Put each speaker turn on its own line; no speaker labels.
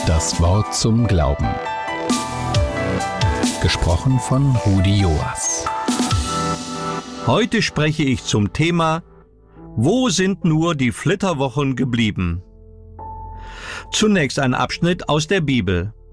Das Wort zum Glauben. Gesprochen von Rudi Joas.
Heute spreche ich zum Thema: Wo sind nur die Flitterwochen geblieben? Zunächst ein Abschnitt aus der Bibel.